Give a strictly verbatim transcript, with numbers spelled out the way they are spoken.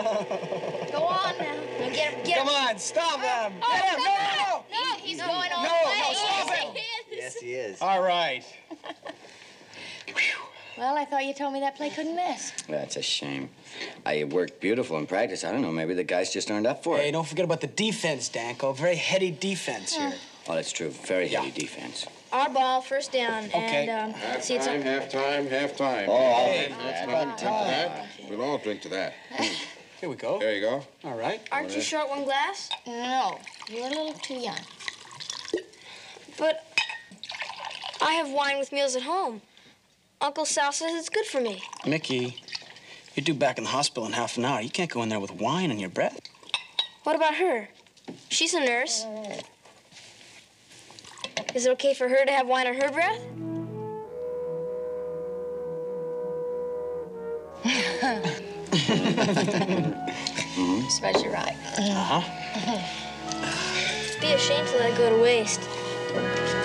Go on now. Now get him, get him. Come on, stop him. Oh, Get him. no, No, no, no, no. He, he's no. going all No, the way. no, stop Yes, him. he is. Yes, he is. All right. Well, I thought you told me that play couldn't miss. That's a shame. I worked beautiful in practice. I don't know, maybe the guys just aren't up for Hey, it. don't forget about the defense, Danko. Very heady defense here. Oh, that's true. Very heavy Yeah. defense. Our ball, first down. Okay. And, um, Half see, it's time, a... half time, half time. Oh, I'll Hey, drink let's that. not drink to that. We'll all drink to that. Here we go. There you go. All right. Aren't you short one glass? No, you're a little too young. But I have wine with meals at home. Uncle Sal says it's good for me. Mickey, you're due back in the hospital in half an hour. You can't go in there with wine in your breath. What about her? She's a nurse. Is it okay for her to have wine on her breath? I suppose you're right. Uh-huh. Be ashamed to let it go to waste.